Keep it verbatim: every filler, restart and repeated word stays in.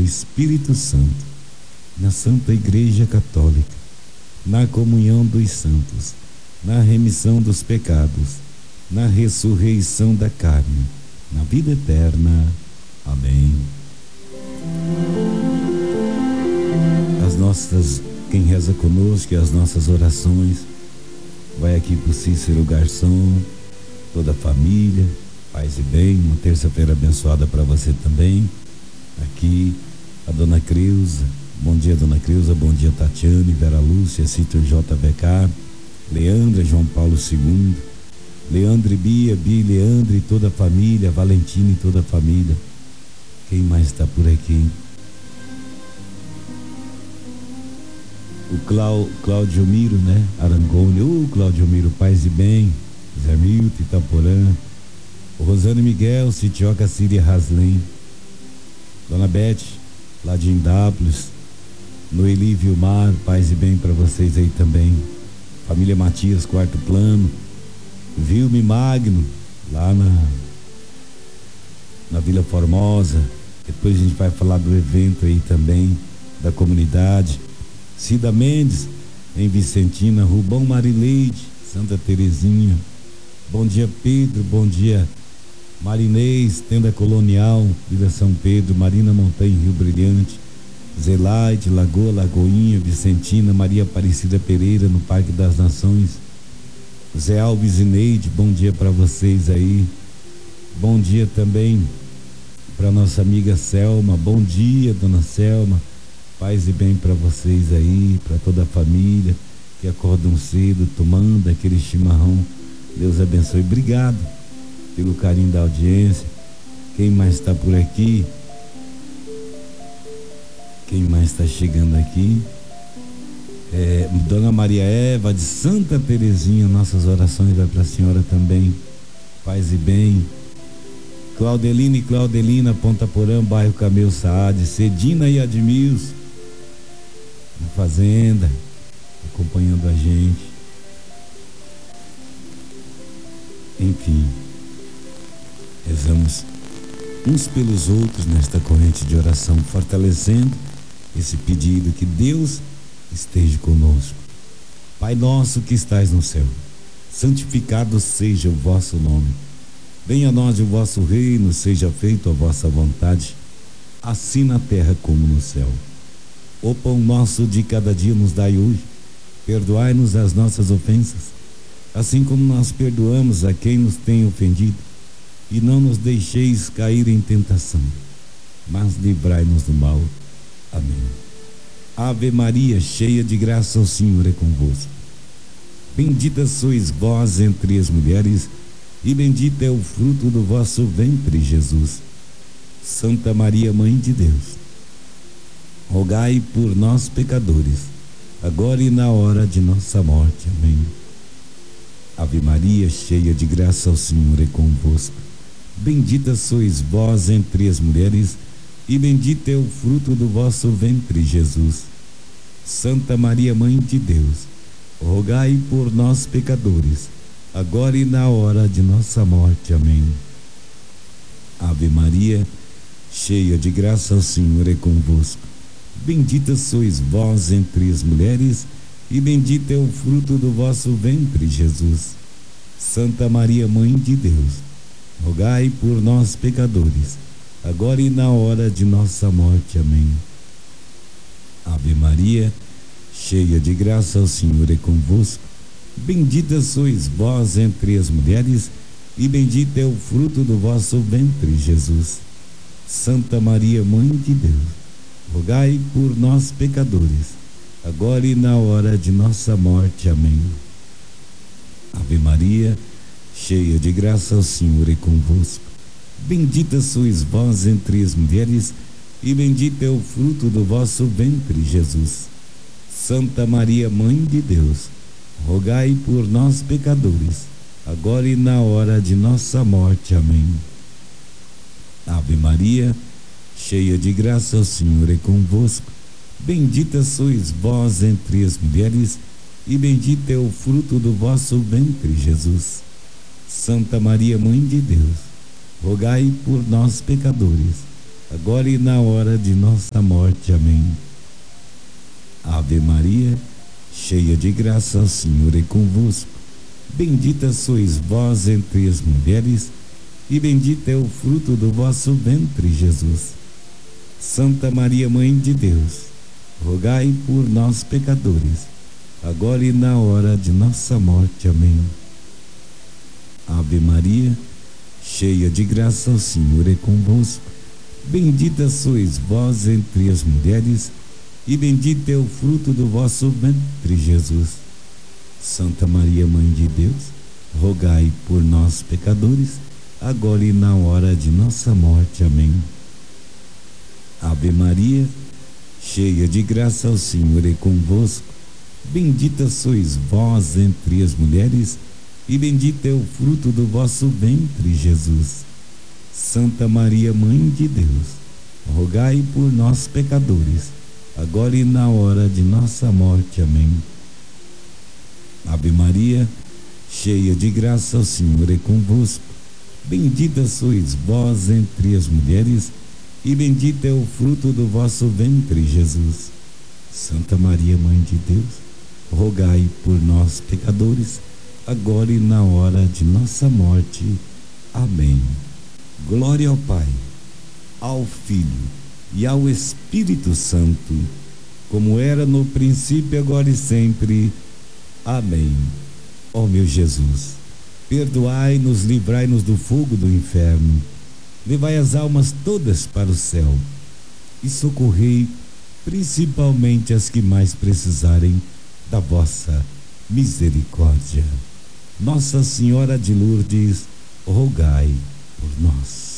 Espírito Santo, na Santa Igreja Católica, na comunhão dos santos, na remissão dos pecados, na ressurreição da carne, na vida eterna. Amém. As nossas, quem reza conosco e as nossas orações, vai aqui pro Cícero Garçom, toda a família, paz e bem, uma terça-feira abençoada para você também. Aqui a Dona Creuza, bom dia Dona Creuza, bom dia Tatiane, Vera Lúcia, Cítor J B K, Leandra, João Paulo segundo, Leandro e Bia, Bia e Leandro e toda a família, Valentina e toda a família. Quem mais está por aqui? O Clau, Cláudio Miro, né? Arangoni, o Cláudio Miro, paz e bem, Zé Milton, Itaporã, o Rosane Miguel, Sitioca, Síria Haslem, Dona Bete, lá de Indápolis, Noeli Vilmar, paz e bem para vocês aí também. Família Matias, quarto plano, Vilme Magno, lá na, na Vila Formosa. Depois a gente vai falar do evento aí também, da comunidade. Cida Mendes, em Vicentina, Rubão Marileide, Santa Terezinha. Bom dia, Pedro, bom dia, Marinês, Tenda Colonial, Vila São Pedro, Marina Montanha, Rio Brilhante, Zelaide, Lagoa, Lagoinha, Vicentina, Maria Aparecida Pereira, no Parque das Nações. Zé Alves e Neide, bom dia para vocês aí. Bom dia também para nossa amiga Selma, bom dia, Dona Selma, paz e bem para vocês aí, para toda a família que acordam cedo, tomando aquele chimarrão. Deus abençoe, obrigado pelo carinho da audiência. Quem mais está por aqui? Quem mais está chegando aqui? É, Dona Maria Eva de Santa Terezinha, nossas orações vai para a senhora também, paz e bem. Claudelina e Claudelina, Ponta Porã, bairro Cameu Saad, Cedina e Admilson, na fazenda, acompanhando a gente. Enfim, rezamos uns pelos outros nesta corrente de oração, fortalecendo esse pedido que Deus esteja conosco. Pai nosso que estais no céu, santificado seja o vosso nome. Venha a nós o vosso reino, seja feita a vossa vontade, assim na terra como no céu. O pão nosso de cada dia nos dai hoje, perdoai-nos as nossas ofensas, assim como nós perdoamos a quem nos tem ofendido, e não nos deixeis cair em tentação, mas livrai-nos do mal. Amém. Ave Maria, cheia de graça, o Senhor é convosco. Bendita sois vós entre as mulheres, e bendito é o fruto do vosso ventre, Jesus. Santa Maria, Mãe de Deus, rogai por nós, pecadores, agora e na hora de nossa morte. Amém. Ave Maria, cheia de graça, o Senhor é convosco. Bendita sois vós entre as mulheres, e bendito é o fruto do vosso ventre, Jesus. Santa Maria, Mãe de Deus, rogai por nós, pecadores, agora e na hora de nossa morte. Amém. Ave Maria, cheia de graça, o Senhor é convosco. Bendita sois vós entre as mulheres, e bendito é o fruto do vosso ventre, Jesus. Santa Maria, Mãe de Deus, rogai por nós, pecadores, agora e na hora de nossa morte. Amém. Ave Maria, cheia de graça, o Senhor é convosco. Bendita sois vós entre as mulheres, e bendito é o fruto do vosso ventre, Jesus. Santa Maria, Mãe de Deus, rogai por nós, pecadores, agora e na hora de nossa morte. Amém. Ave Maria, cheia de graça, o Senhor é convosco. Bendita sois vós entre as mulheres, e bendito é o fruto do vosso ventre, Jesus. Santa Maria, Mãe de Deus, rogai por nós, pecadores, agora e na hora de nossa morte. Amém. Ave Maria, cheia de graça, o Senhor é convosco. Bendita sois vós entre as mulheres, e bendito é o fruto do vosso ventre, Jesus. Santa Maria, Mãe de Deus, rogai por nós, pecadores, agora e na hora de nossa morte. Amém. Ave Maria, cheia de graça, o Senhor é convosco. Bendita sois vós entre as mulheres, e bendito é o fruto do vosso ventre, Jesus. Santa Maria, Mãe de Deus, rogai por nós, pecadores, agora e na hora de nossa morte. Amém. Ave Maria, cheia de graça, o Senhor é convosco. Bendita sois vós entre as mulheres, e bendito é o fruto do vosso ventre, Jesus. Santa Maria, Mãe de Deus, rogai por nós, pecadores, agora e na hora de nossa morte. Amém. Ave Maria, cheia de graça, o Senhor é convosco. Bendita sois vós entre as mulheres, e bendito é o fruto do vosso ventre, Jesus. Santa Maria, Mãe de Deus, rogai por nós, pecadores, agora e na hora de nossa morte. Amém. Ave Maria, cheia de graça, o Senhor é convosco. Bendita sois vós entre as mulheres, e bendito é o fruto do vosso ventre, Jesus. Santa Maria, Mãe de Deus, rogai por nós, pecadores, agora e na hora de nossa morte. Amém. Glória ao Pai, ao Filho e ao Espírito Santo, como era no princípio, agora e sempre. Amém. Ó meu Jesus, perdoai-nos, livrai-nos do fogo do inferno, levai as almas todas para o céu e socorrei principalmente as que mais precisarem da vossa misericórdia. Nossa Senhora de Lourdes, rogai por nós.